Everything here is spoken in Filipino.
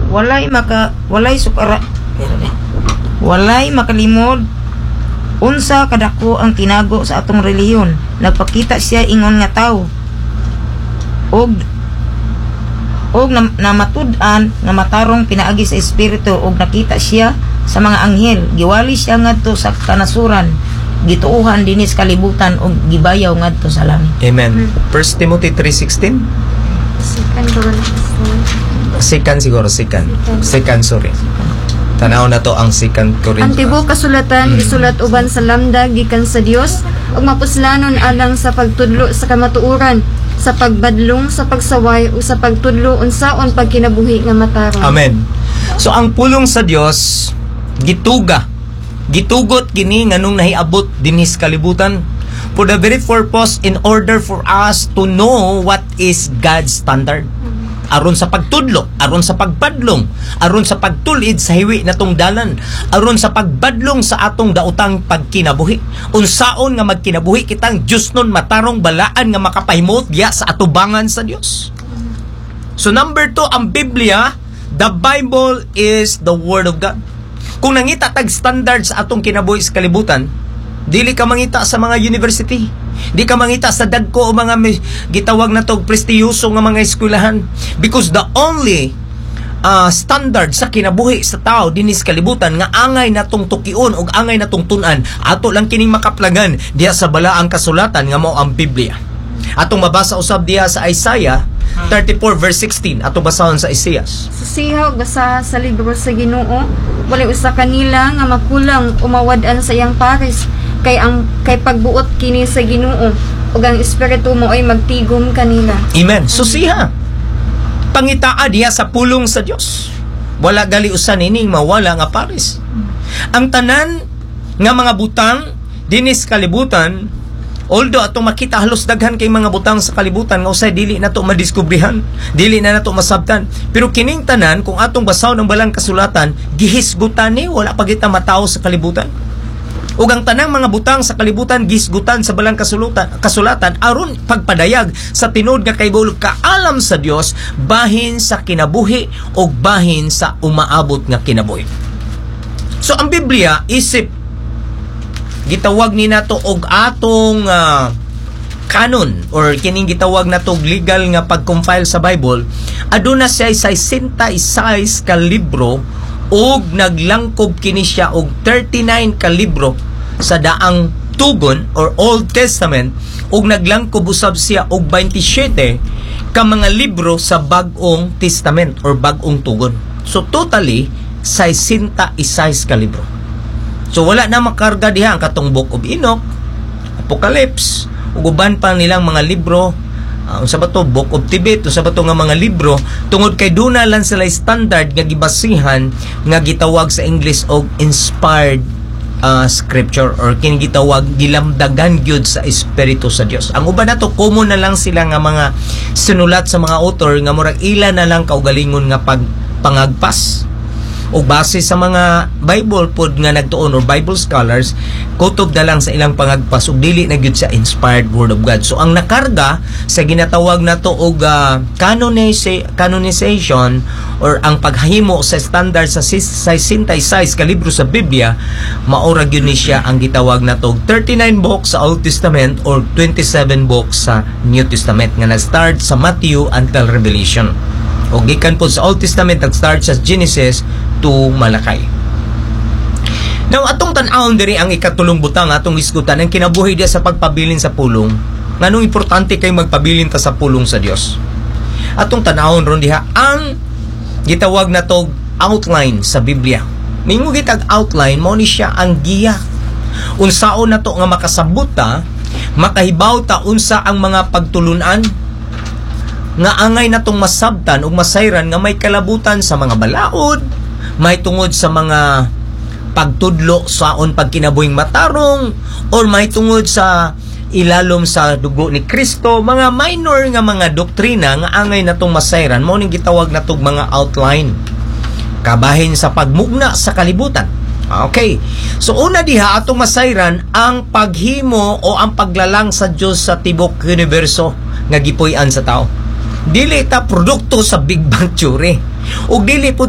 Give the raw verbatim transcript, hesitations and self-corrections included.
walay maka walay sukara walay makalimod unsa kadako ang tinago sa atong relihiyon. Nagpakita siya ingon nga tawo og og na, namatud-an nga matarong pinaagi sa espiritu, og nakita siya sa mga anghel. Giwali siya ngadto sa kanasuran, gituuhan dinis kalibutan og gibayaw ngadto sa langit. Amen. First Timothy three sixteen. Second Corinthians. Second siguro, second. Second, sorry. Tanaw na to ang second Corinthians. Ang tibuok kasulatan gisulat uban sa lamda gikan sa Dios ug mapuslanon alang sa pagtudlo sa kamatuoran, sa pagbadlong, sa pagsaway o sa pagtudlo unsaon pagkinabuhi nga matarong. Amen. So ang pulong sa Dios gituga, gitugot kini nganong nahiabot dinis kalibutan for the very purpose in order for us to know what is God's standard. Aron sa pagtudlo, aron sa pagbadlong, aron sa pagtulid sa hiwi natong dalan, aron sa pagbadlong sa atong daotang pagkinabuhi. Unsaon nga magkinabuhi kitang Dios nun matarong balaan nga makapahimot diya sa atubangan sa Dios. So number two, ang Biblia, the Bible is the Word of God. Kung nangita tag standard sa atong kinabuhi sa kalibutan, dili ka mangita sa mga university, di ka mangita sa dagko o mga may, gitawag na tog prestiyoso nga mga eskwelahan, because the only uh, standard sa kinabuhi sa tao dinis kalibutan nga angay natong tukion o angay natong tunan, ato lang kining makaplagan diya sa balaang kasulatan nga mao ang Biblia. Atong mabasa usab diya sa Isaiah thirty-four verse sixteen, ato basahon sa Isaiah. Sa sihaw basa sa libro sa Ginoo, walay usa kanila nga makulang umawad-an sa iyang pares, kay ang kay pagbuot kini sa Ginoo ug ang espiritu mo ay magtigom kanila. Amen. So siya pangitaa diya sa pulong sa Dios. Wala gali usan ining mawala nga pares. Ang tanan nga mga butang dinis kalibutan, although atong makita halos daghan kay mga butang sa kalibutan nga usay dili nato madiskubrihan, dili na nato masabtan, pero kining tanan kung atong basahon ng balang kasulatan gihisgutan ni wala pa kita mataw sa kalibutan. Ug ang tanang mga butang sa kalibutan gisgutan sa balang kasulatan, kasulatan aron pagpadayag sa tinud nga kaybulo kaalam sa Dios bahin sa kinabuhi o bahin sa umaabot nga kinabuhi. So ang Biblia isip gitawag ni nato og atong uh, canon or kining gitawag nato legal nga pag-compile sa Bible, aduna siya sixty-six ka libro ug naglangkob kini siya og thirty-nine ka libro sa daang tugon or Old Testament ug naglangkob usab siya og twenty-seven ka mga libro sa Bag-ong Testament or Bag-ong Tugon. So totally sixty-six ka libro. So wala na makarga diha ang katong Book of Enoch, Apocalypse, ug uban pa nilang mga libro, uh, unsa ba to, Book of Tibet, unsa ba to nga mga libro, tungod kay duna lang sila standard nga gibasihan nga gitawag sa English og inspired uh, scripture or kini gitawag gilamdagan gyud sa espiritu sa Dios. Ang uban nato common na lang sila nga mga sinulat sa mga author nga murag ila na lang kaugalingon nga pag pangagpas. O base sa mga Bible pod nga nagtuon or Bible scholars, kutob na lang sa ilang pangagpas ug dili na gyud sa inspired word of God. So ang nakarga sa ginatawag nato og uh, canoniza- canonization or ang paghimo sa standard sa sixty-six ka libro sa Biblia, maura gyud ni siya ang gitawag nato thirty-nine books sa Old Testament or twenty-seven books sa New Testament nga nag-start sa Matthew until Revelation. O gikan po sa Old Testament nag-start sa Genesis to Malakay. Now atong tan-awon diri ang ikatulong butang atong isgutan ang kinabuhi dia sa pagpabilin sa pulong. Nganong importante kay magpabilin ta sa pulong sa Dios. Atong tan-awon ron diha ang gitawag na tog outline sa Biblia. Mingo gitag outline mao ni siya ang giya. Unsaon nato nga makasabot ta, makahibaw ta unsa ang mga pagtulunan nga angay natong masabtan ug masayran nga may kalabutan sa mga balaod, may tungod sa mga pagtudlo saon pagkinabuhing matarong, or may tungod sa ilalom sa dugo ni Kristo, mga minor nga mga doktrina nga angay natong masayran, mao ning gitawag natong mga outline. Kabahin sa pagmugna sa kalibutan. Okay. So una diha atong masayran ang paghimo o ang paglalang sa Dios sa tibok universo nga gipuy-an sa tao. Dili ta produkto sa Big Bang Theory. Ug dili po